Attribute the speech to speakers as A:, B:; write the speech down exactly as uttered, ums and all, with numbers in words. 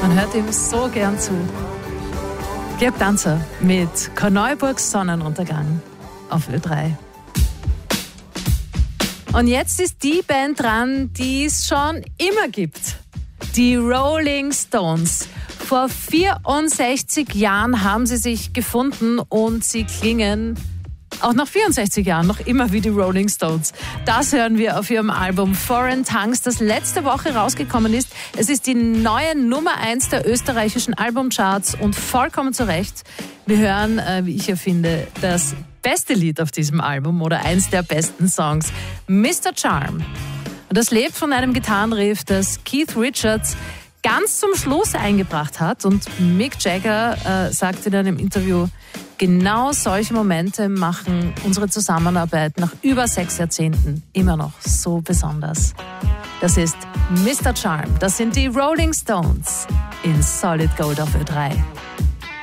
A: Man hört ihm so gern zu. Georg Danzer mit Korneuburgs Sonnenuntergang auf Ö drei. Und jetzt ist die Band dran, die es schon immer gibt. Die Rolling Stones. Vor vierundsechzig Jahren haben sie sich gefunden und sie klingen auch nach vierundsechzig Jahren noch immer wie die Rolling Stones. Das hören wir auf ihrem Album Foreign Tongues, das letzte Woche rausgekommen ist. Es ist die neue Nummer eins der österreichischen Albumcharts und vollkommen zu Recht. Wir hören, äh, wie ich ja finde, das beste Lied auf diesem Album oder eins der besten Songs, Mister Charm. Und das lebt von einem Gitarrenriff, das Keith Richards ganz zum Schluss eingebracht hat. Und Mick Jagger äh, sagt in einem Interview, genau solche Momente machen unsere Zusammenarbeit nach über sechs Jahrzehnten immer noch so besonders. Das ist Mister Charm. Das sind die Rolling Stones in Solid Gold auf Ö drei.